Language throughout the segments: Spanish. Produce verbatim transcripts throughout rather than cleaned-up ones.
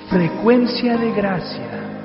Frecuencia de Gracia.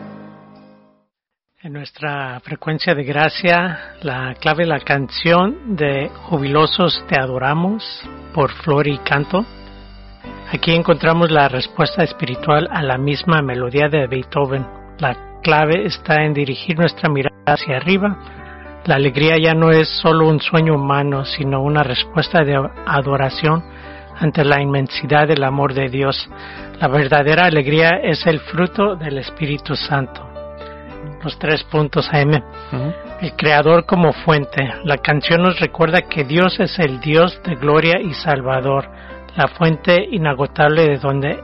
En nuestra frecuencia de gracia, la clave de la canción de Jubilosos te adoramos por Flor y Canto. Aquí encontramos la respuesta espiritual a la misma melodía de Beethoven. La clave está en dirigir nuestra mirada hacia arriba. La alegría ya no es solo un sueño humano, sino una respuesta de adoración ante la inmensidad del amor de Dios. La verdadera alegría es el fruto del Espíritu Santo. Los tres puntos A M. Uh-huh. El Creador como fuente. La canción nos recuerda que Dios es el Dios de gloria y Salvador, la fuente inagotable de donde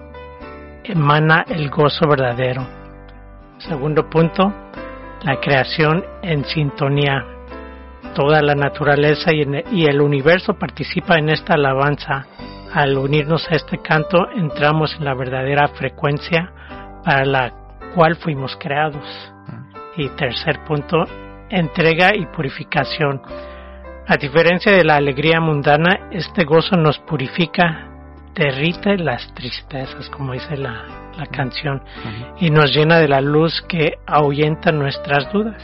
emana el gozo verdadero. Segundo punto, la creación en sintonía. Toda la naturaleza y el universo participa en esta alabanza. Al unirnos a este canto, entramos en la verdadera frecuencia para la cual fuimos creados. Y tercer punto, entrega y purificación. A diferencia de la alegría mundana, este gozo nos purifica, derrite las tristezas, como dice la, la canción, uh-huh. y nos llena de la luz que ahuyenta nuestras dudas.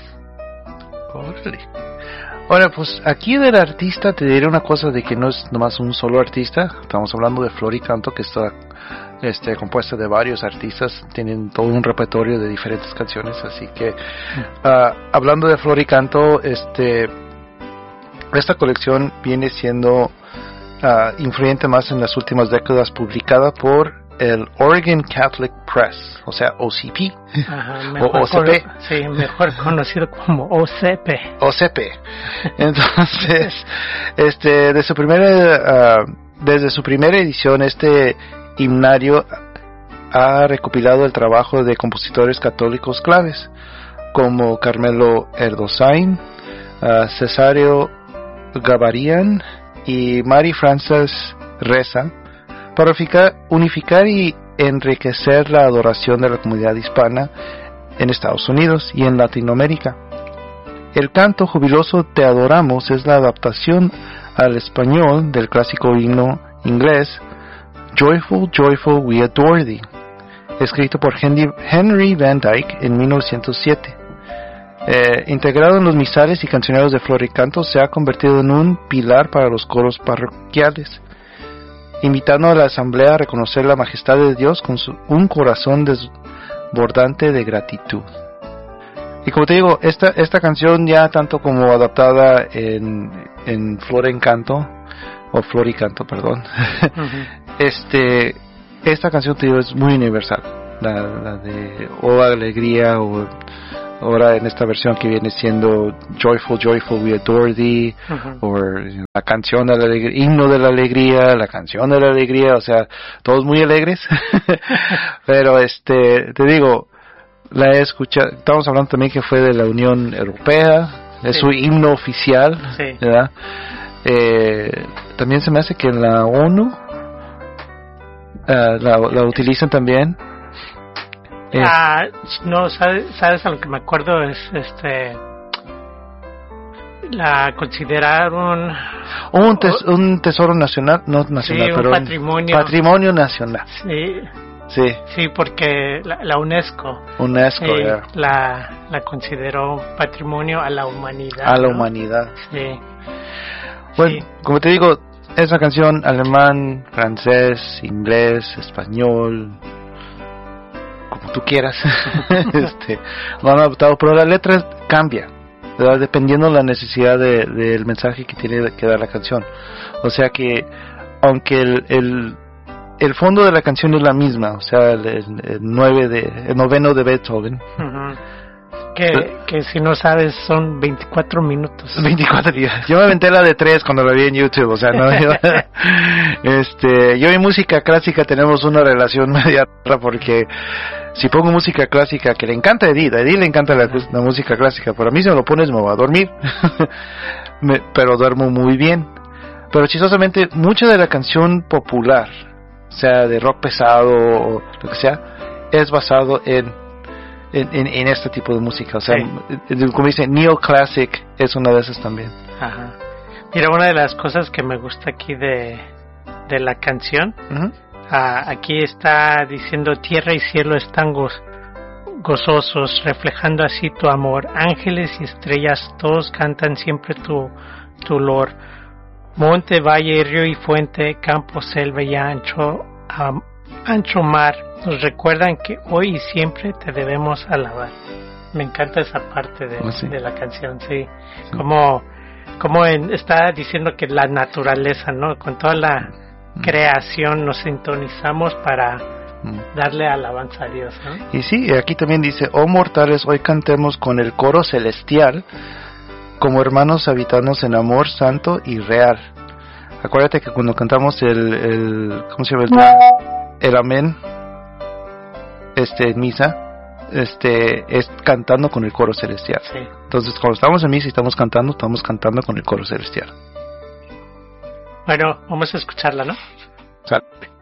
Órale. Ahora, pues aquí del artista te diré una cosa de que no es nomás un solo artista. Estamos hablando de Flor y Canto, que está este, compuesta de varios artistas. Tienen todo un repertorio de diferentes canciones. Así que, uh, hablando de Flor y Canto, este, esta colección viene siendo uh, influyente más en las últimas décadas, publicada por el Oregon Catholic Press, o sea, O C P. Ajá, o O C P. Con, sí, mejor conocido como O C P. O C P. Entonces, este, de su primera, uh, desde su primera edición, este himnario ha recopilado el trabajo de compositores católicos claves, como Carmelo Erdosain, uh, Cesario Gabarian y Mary Frances Reza, para unificar y enriquecer la adoración de la comunidad hispana en Estados Unidos y en Latinoamérica. El canto Jubiloso te adoramos es la adaptación al español del clásico himno inglés Joyful, Joyful, We Adore Thee, escrito por Henry Van Dyke en mil novecientos siete. Eh, integrado en los misales y cancioneros de Flor y Canto, se ha convertido en un pilar para los coros parroquiales, invitando a la asamblea a reconocer la majestad de Dios con su, un corazón desbordante de gratitud. Y como te digo, esta esta canción ya tanto como adaptada en, en Flor y Canto, o Flor y Canto, perdón, uh-huh. este esta canción, te digo, es muy universal. La, la de O Alegría, o ahora en esta versión que viene siendo Joyful, Joyful, We Adore Thee, uh-huh. o la canción de la alegría, himno de la alegría, la canción de la alegría, o sea, todos muy alegres. Pero este, te digo, la he escuchado, estamos hablando también que fue de la Unión Europea, es sí. su himno oficial, sí. ¿verdad? Eh, también se me hace que en la ONU uh, la, la utilizan también. Ah, no, sabes, sabes a lo que me acuerdo es este la consideraron un, tes, un tesoro nacional, no nacional, sí, pero un patrimonio patrimonio nacional. Sí, sí, sí, porque la, la UNESCO, UNESCO eh, yeah. la la consideró patrimonio a la humanidad. A la ¿no? humanidad. Sí. Bueno, sí. como te digo, esa canción alemán, francés, inglés, español, como tú quieras, este, lo han adaptado, pero la letra cambia, ¿verdad? Dependiendo de la necesidad de, del mensaje que tiene que dar la canción. O sea que, aunque el, el, el fondo de la canción es la misma, o sea, el, el, el, nueve de, el noveno de Beethoven, uh-huh. que, que si no sabes son veinticuatro minutos. veinticuatro días. Yo me aventé la de tres cuando la vi en YouTube, o sea, no. Yo, este, yo y música clásica tenemos una relación media rara, porque si pongo música clásica, que le encanta a Edith, a Edith le encanta la, la música clásica, pero a mí si me lo pones me voy a dormir, me, pero duermo muy bien. Pero chistosamente, mucha de la canción popular, o sea, de rock pesado o lo que sea, es basado en En, en, en este tipo de música, o sea, sí. como dicen, neoclassic es una de esas también. Ajá. Mira, una de las cosas que me gusta aquí de, de la canción, uh-huh. Uh, aquí está diciendo tierra y cielo están goz- gozosos, reflejando así tu amor. Ángeles y estrellas todos cantan siempre tu, tu olor. Monte, valle, río y fuente, campo, selva y ancho, um, ancho mar nos recuerdan que hoy y siempre te debemos alabar. Me encanta esa parte de, oh, sí. de la canción, sí. sí. Como, como en, está diciendo que la naturaleza, ¿no? Con toda la mm. creación nos sintonizamos para mm. darle alabanza a Dios, ¿no? Y sí, aquí también dice, oh mortales, hoy cantemos con el coro celestial, como hermanos habitando en amor santo y real. Acuérdate que cuando cantamos el, el ¿cómo se llama? El, el amén, este, en misa, este, es cantando con el coro celestial. Sí. Entonces, cuando estamos en misa y estamos cantando, estamos cantando con el coro celestial. Bueno, vamos a escucharla, ¿no? Sale.